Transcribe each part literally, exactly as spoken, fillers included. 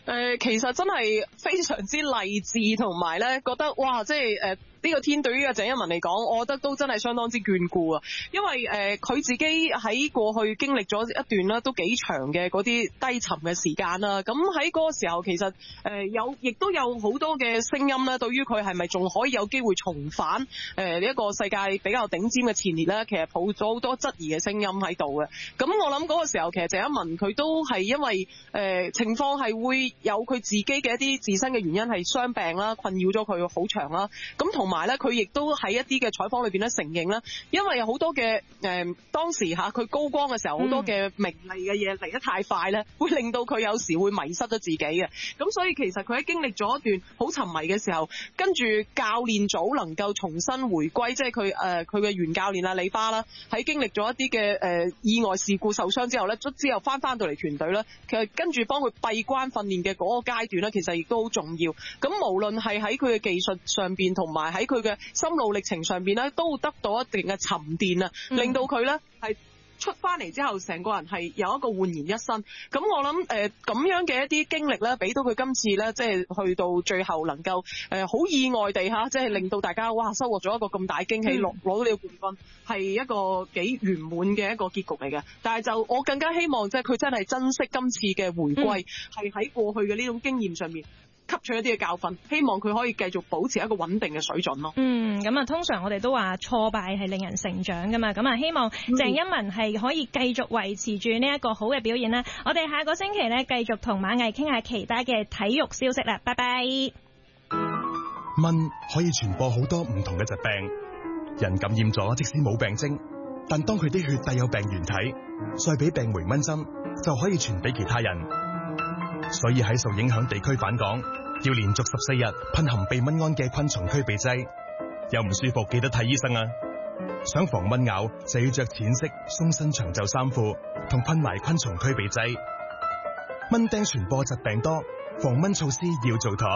呃、其實真係非常之勵志，同埋咧覺得哇，即係誒呢個天對於阿鄭一文嚟講，我覺得都真係相當之眷顧啊！因為誒佢、呃、自己喺過去經歷咗一段啦，都幾長嘅嗰啲低沉嘅時間啦。咁喺嗰個時候，其實誒、呃、有亦都有好多嘅聲音咧，對於佢係咪仲可以有機會重返誒呢一個世界比較頂尖嘅前列咧，其實抱咗好多質疑嘅聲音喺度嘅。咁我諗嗰個時候，其實鄭一文佢都係因為誒、呃、情況係會有佢自己嘅一啲自身嘅原因係傷病啦，困擾咗佢好長啦。咁同埋咧，佢亦都喺一啲嘅採訪裏邊咧承認啦，因為有好多嘅誒、呃、當時嚇佢高光嘅時候，好多嘅名利嘅嘢嚟得太快咧，會令到佢有時會迷失咗自己嘅。咁所以其實佢喺經歷咗一段好沉迷嘅時候，跟住教練組能夠重新回歸，即係佢誒佢嘅原教練啊李巴啦，喺經歷咗一啲嘅誒意外事故受傷之後咧，卒之後翻翻到嚟團隊咧，其實跟住幫佢閉關訓練嘅嗰個階段咧，其實亦都好重要。咁無論係喺佢嘅技術上邊，同埋喺佢嘅心路歷程上邊咧，都得到一定嘅沉澱啊，令到佢咧係出翻嚟之後，成個人係有一個煥然一新。咁我諗誒咁樣嘅一啲經歷咧，俾到佢今次咧，即係去到最後能夠誒好意外地嚇，即係令到大家哇收穫咗一個咁大驚喜，攞攞到呢個冠軍，係一個幾圓滿嘅一個結局嚟嘅。但係就我更加希望即係佢真係珍惜今次嘅回歸，係喺、嗯、過去嘅呢種經驗上面吸取一啲嘅教訓，希望佢可以繼續保持一個穩定嘅水準咯。 嗯，咁啊，通常我哋都話挫敗係令人成長噶嘛，咁啊，希望鄭一文係可以繼續維持住呢一個好嘅表現啦。我哋下個星期咧繼續同馬毅傾下其他嘅體育消息啦。拜拜。 蚊可以傳播好多唔同嘅疾病，人感染咗即使冇病徵，但當佢啲血帶有病原體，再俾病媒蚊針，就可以傳俾其他人。所以喺受影響地區返港，要連續十四日噴含避蚊胺嘅昆蟲驅避劑。有唔舒服記得睇醫生啊！想防蚊咬就要着淺色鬆身長袖衫褲，同噴埋昆蟲驅避劑。蚊叮傳播疾病多，防蚊措施要做妥。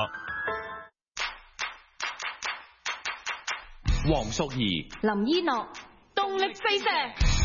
黃淑儀、 林依諾，動力四射。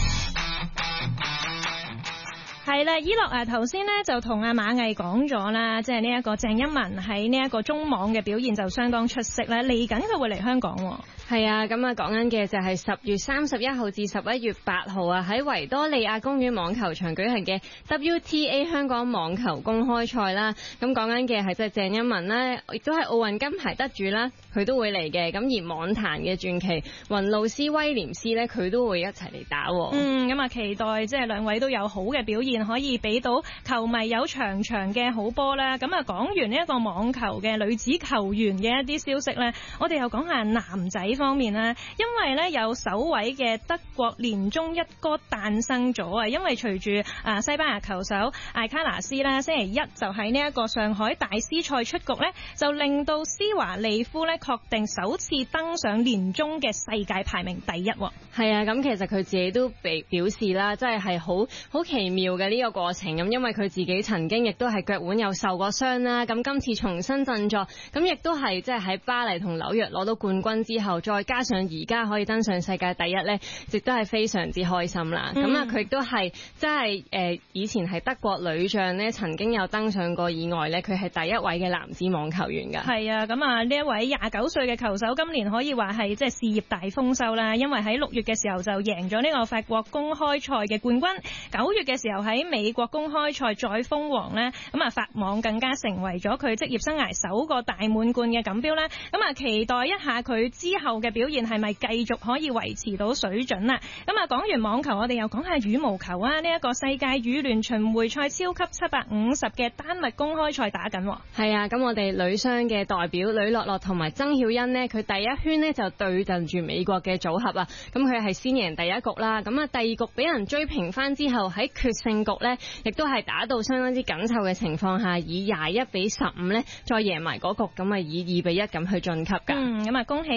係啦，依樂啊，頭先咧就同阿馬毅講咗啦，即係呢一個鄭一文喺呢一個中網嘅表現就相當出色啦，嚟緊就會嚟香港。 係啊，咁啊講緊嘅就係十月三十一號至十一月八號啊，喺維多利亞公園網球場舉行嘅 W T A 香港網球公開賽啦。咁講緊嘅係即係鄭一文啦，亦都係奧運金牌得主啦，佢都會嚟嘅。咁而網壇嘅傳奇雲露斯威廉斯咧，佢都會一齊嚟打。 嗯，咁啊期待即係兩位都有好嘅表現，可以俾到球迷有場場嘅好波啦。咁啊講完呢一個網球嘅女子球員嘅一啲消息咧，我哋又講下男仔方面啦，因為咧有首位嘅德國年中一哥誕生咗啊！因為隨住啊西班牙球手艾卡拿斯咧，星期一就喺呢一個上海大師賽出局咧，就令到施華利夫咧確定首次登上年中嘅世界排名第一。 係啊，咁其實佢自己都被表示啦，真係係好好奇妙嘅呢個過程咁，因為佢自己曾經亦都係腳腕有受過傷啦，咁今次重新振作，咁亦都係即係喺巴黎同紐約攞到冠軍之後，再加上而家可以登上世界第一呢，亦都係非常之開心啦。咁啊、嗯，佢亦都係即係誒以前係德國女將呢，曾經有登上過以外呢，佢係第一位嘅男子網球員㗎。係啊，咁啊呢一位廿九歲嘅球手，今年可以話係即係事業大豐收啦，因為喺六月嘅時候就贏咗呢個法國公開賽嘅冠軍，九月嘅時候喺美國公開賽再封王呢，咁啊法網更加成為咗佢職業生涯首個大滿貫嘅錦標啦。咁啊期待一下佢之後嘅表現係咪繼續可以維持到水準啦？咁啊講完網球，我哋又講下羽毛球啊！呢一個世界羽聯巡迴賽超級七百五十嘅丹麥公開賽打緊。係啊，咁我哋女雙嘅代表呂樂樂同埋曾曉欣呢，佢第一圈呢就對陣住美國嘅組合啊，咁佢係先贏第一局啦，咁啊第二局俾人追平翻之後，喺決勝局呢亦都係打到相當之緊湊嘅情況下，以廿一比十五呢再贏埋嗰局，咁啊以二比一咁去晉級噶。 嗯，咁啊恭喜佢哋啦！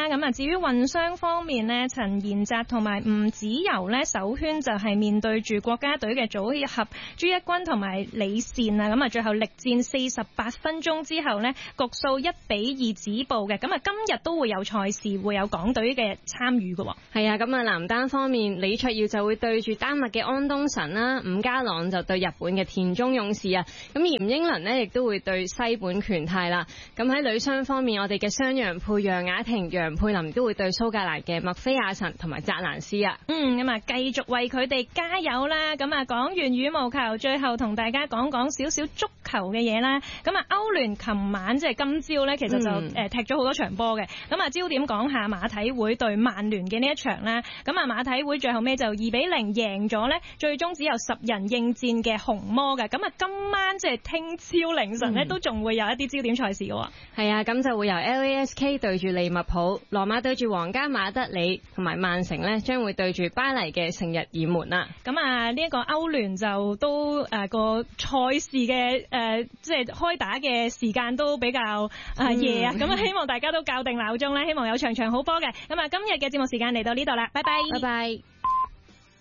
啦。咁啊，至於混雙方面呢，陳妍澤同埋吳子柔呢，首圈就係面對住國家隊嘅組合朱一軍同埋李倩啊。咁啊，最後力戰四十八分鐘之後呢，局數一比二止步嘅。咁啊，今日都會有賽事，會有港隊嘅參與嘅。 係啊，咁啊，男單方面，李卓耀就會對住丹麥嘅安東神啦，伍家朗就對日本嘅田中勇士啊。咁嚴英倫呢，亦都會對西本拳太啦。咁喺女雙方面，我哋嘅雙楊配楊雅婷、楊佩琳都會對蘇格蘭嘅麥菲亞臣同埋澤蘭斯啊。 嗯，咁啊，繼續為佢哋加油啦！咁啊，講完羽毛球，最後同大家講講少少足球嘅嘢啦。咁啊，歐聯琴晚即係今朝呢，其實就誒踢咗好多場波嘅。咁啊，焦點講下馬體會對曼聯嘅呢一場啦。咁啊，馬體會最後尾就二比零贏咗呢，最終只有十人應戰嘅紅魔嘅。咁啊，今晚即係聽朝凌晨呢，都仲會有一啲焦點賽事嘅。 係啊，咁就會由 L A S K 對住利物浦，羅馬對住皇家馬德里，同埋曼城呢將會對住巴黎嘅聖日耳門啦。 咁啊，呢一個歐聯就都誒個賽事嘅誒即係開打嘅時間都比較誒夜啊。咁啊，希望大家都校定鬧鐘咧，希望有場場好波嘅。咁啊，今日嘅節目時間嚟到呢度啦，拜拜， 拜拜。